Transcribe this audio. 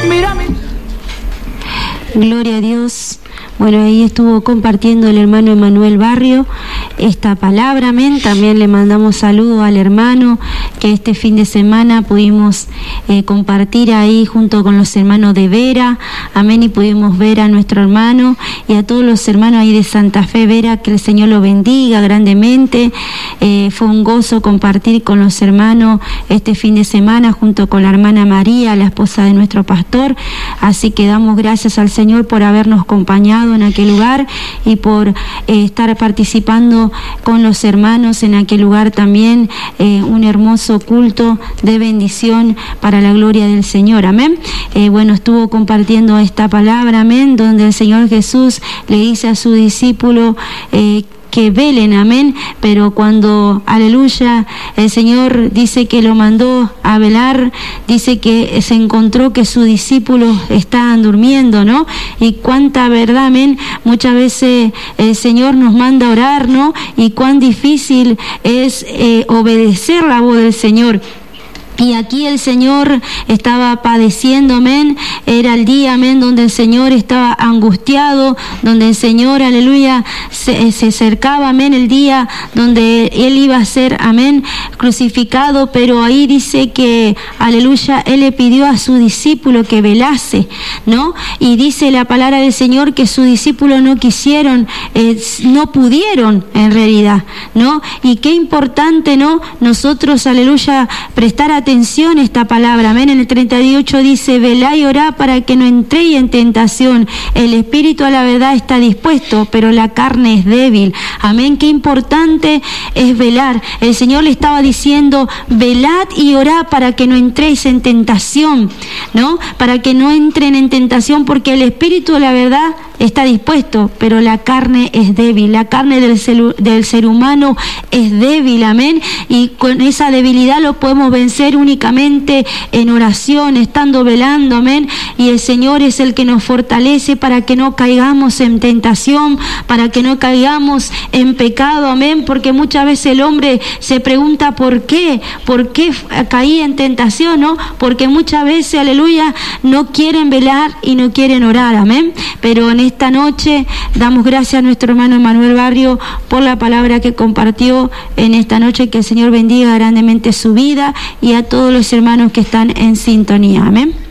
mírame. Gloria a Dios. Bueno, ahí estuvo compartiendo el hermano Emanuel Barrio esta palabra, amén. También le mandamos saludos al hermano que este fin de semana pudimos compartir ahí junto con los hermanos de Vera, amén, y pudimos ver a nuestro hermano y a todos los hermanos ahí de Santa Fe, Vera, que el Señor lo bendiga grandemente. Fue un gozo compartir con los hermanos este fin de semana junto con la hermana María, la esposa de nuestro pastor, así que damos gracias al Señor por habernos acompañado en aquel lugar y por estar participando con los hermanos en aquel lugar también, un hermoso culto de bendición para la gloria del Señor, amén. Bueno, estuvo compartiendo esta palabra, amén, donde el Señor Jesús le dice a su discípulo que velen, amén, pero cuando, aleluya, el Señor dice que lo mandó a velar, dice que se encontró que sus discípulos estaban durmiendo, ¿no? Y cuánta verdad, amén, muchas veces el Señor nos manda a orar, ¿no? Y cuán difícil es obedecer la voz del Señor. Y aquí el Señor estaba padeciendo, amén, era el día, amén, donde el Señor estaba angustiado, donde el Señor, aleluya, se acercaba, amén, el día donde Él iba a ser, amén, crucificado, pero ahí dice que, aleluya, Él le pidió a su discípulo que velase, ¿no? Y dice la palabra del Señor que sus discípulos no quisieron, no pudieron en realidad, ¿no? Y qué importante, ¿no? Nosotros, aleluya, prestar atención a esta palabra, amén. En el 38 dice: velá y orá para que no entréis en tentación. El espíritu a la verdad está dispuesto, pero la carne es débil, amén. Qué importante es velar. El Señor le estaba diciendo: velad y orá para que no entréis en tentación, ¿no? Para que no entren en tentación, porque el espíritu a la verdad está dispuesto, pero la carne es débil. La carne del ser humano es débil, amén. Y con esa debilidad lo podemos vencer únicamente en oración, estando velando, amén. Y el Señor es el que nos fortalece para que no caigamos en tentación, para que no caigamos en pecado, amén. Porque muchas veces el hombre se pregunta ¿por qué caí en tentación? ¿No? Porque muchas veces, aleluya, no quieren velar y no quieren orar, amén. Pero en esta noche damos gracias a nuestro hermano Emanuel Barrio por la palabra que compartió en esta noche. Que el Señor bendiga grandemente su vida y a todos los hermanos que están en sintonía, amén.